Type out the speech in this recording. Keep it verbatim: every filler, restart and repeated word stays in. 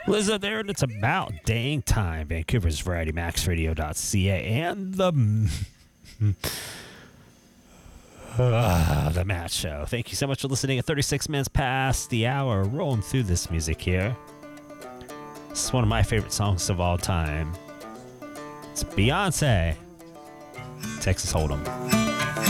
Lizzo there, and it's about dang time. Vancouver's Variety, max radio dot c a, and the uh, the Matt Show. Thank you so much for listening. At thirty-six minutes past the hour, rolling through this music here. This is one of my favorite songs of all time. It's Beyonce, Texas Hold'em.